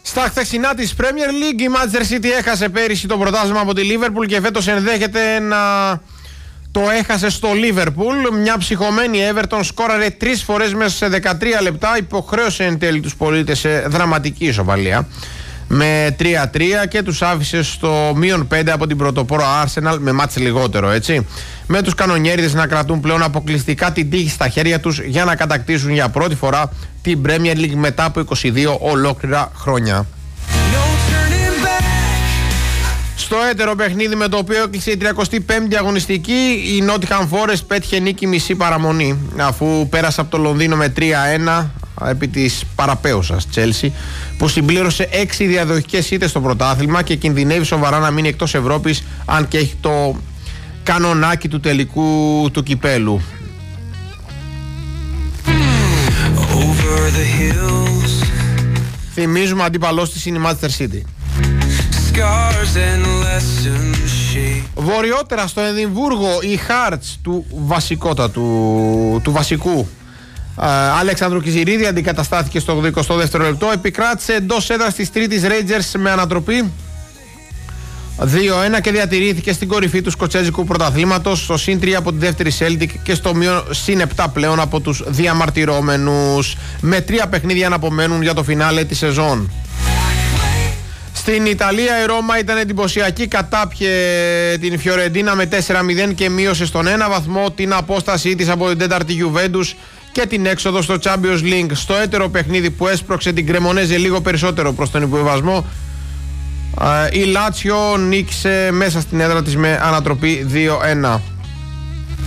Στα χθεσινά της Premier League, η Manchester City έχασε πέρυσι το πρωτάθλημα από τη Liverpool και φέτος ενδέχεται να το έχασε στο Liverpool. Μια ψυχωμένη Everton σκόραρε 3 φορές μέσα σε 13 λεπτά, υποχρέωσε εν τέλει τους πολίτες σε δραματική ισοπαλία με 3-3 και τους άφησε στο -5 από την πρωτοπόρο Arsenal με μάτς λιγότερο, έτσι. Με τους κανονιέριδες να κρατούν πλέον αποκλειστικά την τύχη στα χέρια τους για να κατακτήσουν για πρώτη φορά την Premier League μετά από 22 ολόκληρα χρόνια. Στο έτερο παιχνίδι με το οποίο έκλεισε η 35η αγωνιστική, η Nottingham Forest πέτυχε νίκη μισή παραμονή αφού πέρασε από το Λονδίνο με 3-1 επί της παραπέουσας Chelsea, που συμπλήρωσε 6 διαδοχικές ήττες στο πρωτάθλημα και κινδυνεύει σοβαρά να μείνει εκτός Ευρώπης, αν και έχει το κανονάκι του τελικού του κυπέλου. Θυμίζουμε, αντίπαλός της είναι η Manchester City. Βορειότερα στο Εδιμβούργο, οι Hearts του βασικού Αλέξανδρου Κιζηρίδη αντικαταστάθηκε στο 22ο λεπτό. Επικράτησε εντός έδρας της τρίτης Rangers με ανατροπή 2-1 και διατηρήθηκε στην κορυφή του σκοτσέζικου πρωταθλήματος, στο +3 από τη δεύτερη Celtic και στο -7 πλέον από τους διαμαρτυρόμενους, με 3 παιχνίδια να απομένουν για το φινάλε της σεζόν. Στην Ιταλία η Ρώμα ήταν εντυπωσιακή, κατάπιε την Φιωρεντίνα με 4-0 και μείωσε στον 1 βαθμό την απόστασή της από την τέταρτη Juventus και την έξοδο στο Champions League. Στο έτερο παιχνίδι που έσπρωξε την Κρεμονέζε λίγο περισσότερο προς τον υποβιβασμό, η Λάτσιο νίκησε μέσα στην έδρα της με ανατροπή 2-1.